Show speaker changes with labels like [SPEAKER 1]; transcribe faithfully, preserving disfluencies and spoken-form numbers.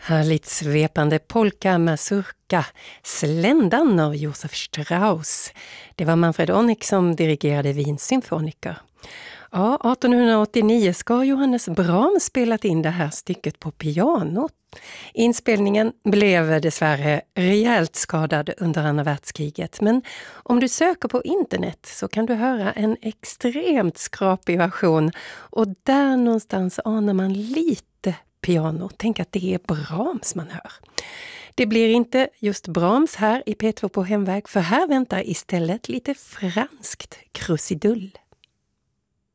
[SPEAKER 1] Härligt svepande polka mazurka, Sländan av Josef Strauss. Det var Manfred Onyx som dirigerade Wiens symfoniker. Ja, arton åttionio ska Johannes Brahms spelat in det här stycket på piano. Inspelningen blev dessvärre rejält skadad under andra världskriget, men om du söker på internet så kan du höra en extremt skrapig version, och där någonstans anar man lite piano. Tänk att det är Brahms man hör. Det blir inte just Brahms här i P två på hemväg, för här väntar istället lite franskt krusidull.